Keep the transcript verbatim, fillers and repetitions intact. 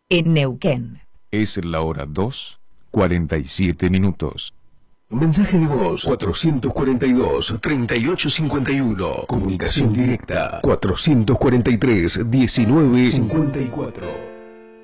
en Neuquén. Es la hora dos, cuarenta y siete minutos. Mensaje de voz cuatrocientos cuarenta y dos, treinta y ocho cincuenta y uno. Comunicación directa cuatrocientos cuarenta y tres, diecinueve cincuenta y cuatro.